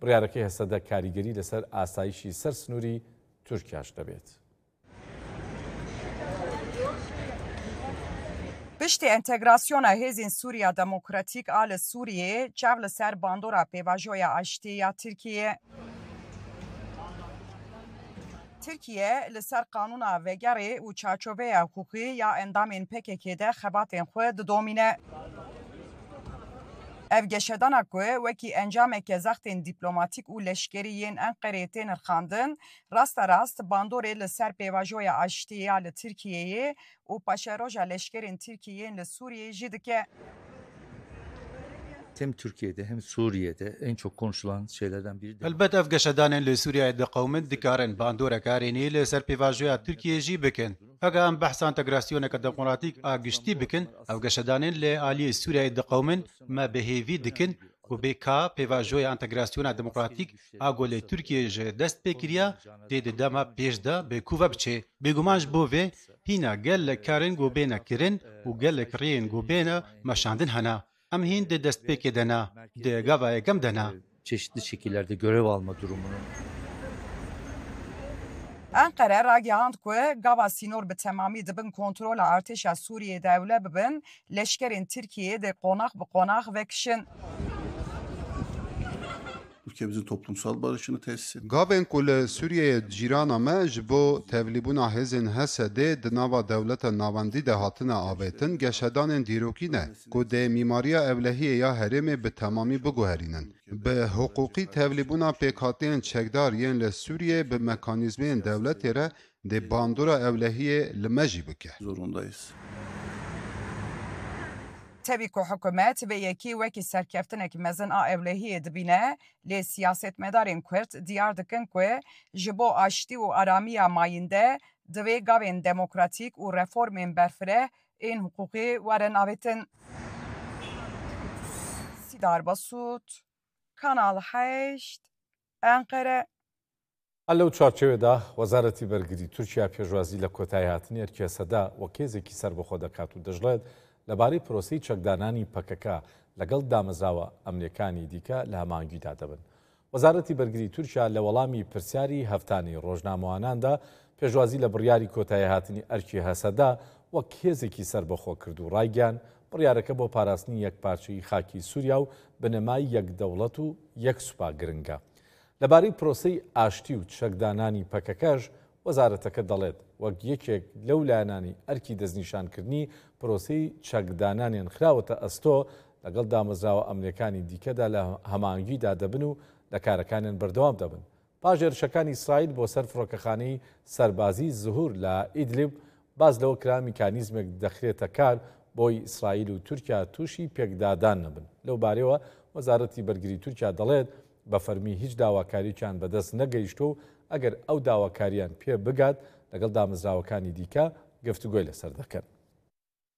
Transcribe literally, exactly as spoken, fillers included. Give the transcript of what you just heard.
بڕیارەکەی هەستەدە کاریگەری لەسەر ئاسایشی سەر سنووری تورکیاش دەبێت. Piştî entegrasyona hêzên Sûriya Demokratîk a li Sûriyê çav li ser bandora pêvajoya aştî ya Tirkiye. Tirkiye li ser qanûna vegerê û çarçoveya hukukî ya endamên P K K de xebatên xwe didomîne. Ev geşedana ku wekî encameke zextên dîplomatîk û leşkerî yên Enqereyê tên irxandin, rasta rast bandorê li ser pêvajoya aştî ya li Tirkiyeyê û paşeroja leşkerên Tirkiyeyên li Sûriyê jî dike. Hem Türkiye'de hem Suriye'de en çok konuşulan şeylerden biri de. Elbet ev geşedanên li Sûriyeyê diqewmin dikarin bandorekarînê li ser pêvajoya Tirkiyeyê jî bikin. Hega em behsa entegrasyoneke demokratîk a giştî bikin, ev geşedanên li aliyê Sûriyeyê diqewmin me bihêvî dikin û bêka pêvajoya entegrasyona demokratîk a golê Tirkiyeyê ji dest pê kiriya dê di dema pêş de bêkû ve biçe. Bêguman ji bo vê hîna gelek karên gobêne kirin û gelek rêyên gobêne meşandin hene. Em hîn di destpêkê de ne, di gavayê gem de ne. Çeşitli şekillerde görev alma durumunu. Enqere ragihand ku gava sînor bi temamî dibin kontrola artêşa Sûriyê de ewle bibin, leşkerên Tirkiyeyê de qonax bi qonax vekişin. Ülkemizin toplumsal barışını tesis etmek. Gavên ku li Sûriyeyê cîrana me ji bo tevlîbûna hêzên Hesedê di nava dewleta navendî de hatine avêtin geşedanên dîrokî ne ku dê mîmariya evlehiyê ya herêmê bi temamî biguherînin. Bi hukukî tevlîbûna pêkhatiyên çekdar yên li Sûriyê bi mekanîzmeyên dewletê re dê bandora evlehiyê li me jî bike. Zorundayız. Tevî ku hikûmet vê yekî wekî serkeftinek mezin a evlehiyê dibîne, lê siyasetmedarên Kurd diyar dikin ku ji bo aştî û aramiya mayînde divê gavên demokratîk û reformên berfireh ên hukukî werin avêtin. Sîdar Basût, Kanal heşt, Enqere. لەو چارچێوێدا وەزارەتی بەرگری تورکیا پێشوازی لە کۆتایی هاتنی ئەرکێسەدا وە کێزێکی سەربەخۆ دەکات و دەژڵێت لەبارەی پرۆسەی چەکدانانی پەکەکە لەگەڵ دامەزراوە ئەمریکانی دیکە لە هەمانگیدا دەبن. وەزارەتی بەرگری تورکیا لە وەڵامی پرسیاری هەفتانەی ڕۆژنامەواناندا پێشوازی لە بڕیاری کۆتایی هاتنی ئەرکی هەسەدا وەک کێزێکی سەربەخۆ کرد و ڕایگەیاند بڕیارەکە بۆ پاراستنی یەکپارچەی خاکی سووریا و بنەمای یەک دەوڵەت و یەک سوپا گرنگە. لەبارەی پرۆسەی ئاشتی و چەکدانانی پەکەکەش وەزارەتەکە دەڵێت وەک یەکێک لەو لایەنانی ئەرکی دەستنیشانکردنی پرۆسەی چەکدانانیان خراوەتە ئەستۆ لەگەڵ دامەزراوە ئەمریکانی دیکەدا لە هەمانگیدا دەبن و لە کارەکانیان بەردەوام دەبن. پاش هێرشەکانی ئیسرائیل بۆ سەر فڕۆکەخانەی سەربازی زهور لە ئیدلیب باز لەوە کرا میکانیزمێک دەخرێتە کار بۆی ئیسرائیل و تورکیا تووشی پێکدادان نەبن. لەو بارەوە وەزارەتی بەرگری تورکیا دەڵێت بە فەرمی هیچ داواکارییان بەدەست نەگەیشتۆ و ئەگەر ئەو داواکاریان پێ بگات لەگەڵ دامەزراوەکانی دیکە گفتوگۆی لەسەر دەکەن.